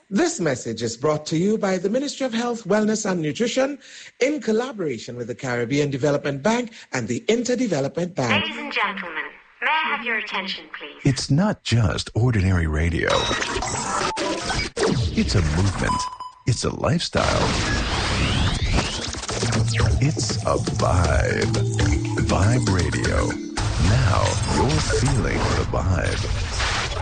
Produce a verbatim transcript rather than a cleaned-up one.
This message is brought to you by the Ministry of Health, Wellness and Nutrition in collaboration with the Caribbean Development Bank and the Interdevelopment Bank. Ladies and gentlemen, may I have your attention, please? It's not just ordinary radio. It's a movement. It's a lifestyle. It's a vibe. Vibe Radio. Now you're feeling the vibe.